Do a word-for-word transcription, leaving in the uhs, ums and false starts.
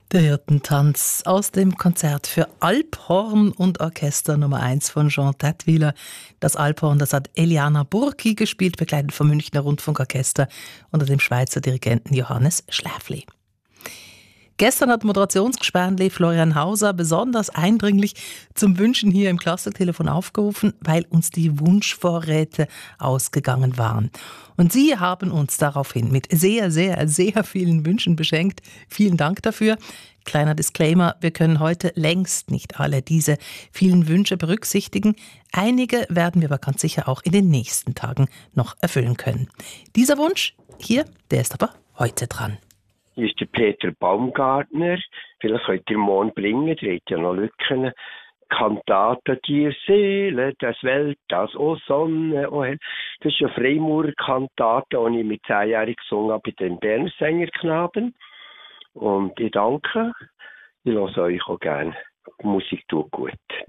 Der Hirtentanz aus dem Konzert für Alphorn und Orchester Nummer eins von Jean Tatwiler. Das Alphorn, das hat Eliana Burki gespielt, begleitet vom Münchner Rundfunkorchester unter dem Schweizer Dirigenten Johannes Schläfli. Gestern hat Moderationsgespanli Florian Hauser besonders eindringlich zum Wünschen hier im Klassiktelefon aufgerufen, weil uns die Wunschvorräte ausgegangen waren. Und Sie haben uns daraufhin mit sehr, sehr, sehr vielen Wünschen beschenkt. Vielen Dank dafür. Kleiner Disclaimer, wir können heute längst nicht alle diese vielen Wünsche berücksichtigen. Einige werden wir aber ganz sicher auch in den nächsten Tagen noch erfüllen können. Dieser Wunsch hier, der ist aber heute dran. Hier ist der Peter Baumgartner. Vielleicht könnt ihr morgen bringen, der hat ja noch Lücken. Kantate dir Seele, das Welt, das O Sonne, O Hell. Das ist eine Freimaurerkantate, die ich mit zehnjährig gesungen habe bei den Berner Sängerknaben. Und ich danke. Ich höre euch auch gerne. Die Musik tut gut.